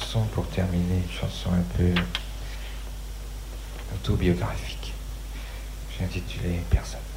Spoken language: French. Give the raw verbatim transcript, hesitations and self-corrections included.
chanson pour terminer, une chanson un peu autobiographique. J'ai intitulé Personne.